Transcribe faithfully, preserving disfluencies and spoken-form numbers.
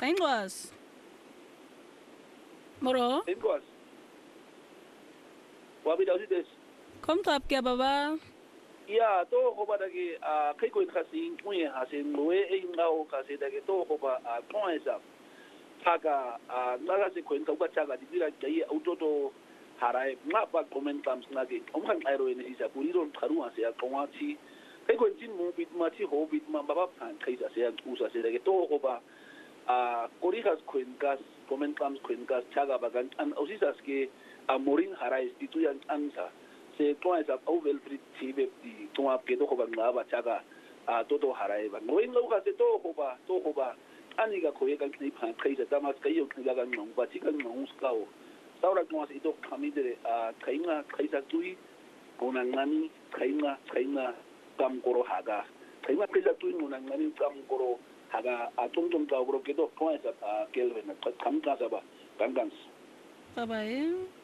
Inqwas. Moro. Inqwas. Wabi daw si Des. Kom tap kya baba. Ya to ko ba dagi a kai ko khasi ngwe hasin ngwe e ngao kasi dagi to ko ba a toesa. Taga a naga se ko nka ba taga di bira kai autoto harai ngapa comment tams nagi. Om kan airo ene isa puriro tharu ase a konwachi. Kai ko jin mo bit ma chi ho bit ma baba pan kai sa se usa se dagi to ko ba a korihas ko nkas comment tams ko nkas taga ba gan an osisas ke a morin harai itu yang ansa. Se toa sa ovel free tibe di toa ke to ba ngaba chaga a toto harai ba ngoin lo ka se to ko ba to ko ba ani ga ko ye kan ni phan kai sa dama kai yo ni ga ga ngong ba chi kan ngong skao saura toa se to kami de a kai nga kai sa tui kona ngani kai nga kai nga kam koro haga kai nga kai sa tui ngona ngani kam koro haga a tong tong ka koro ke to toa sa kelven ka kam ka sa ba gangan Bye bye.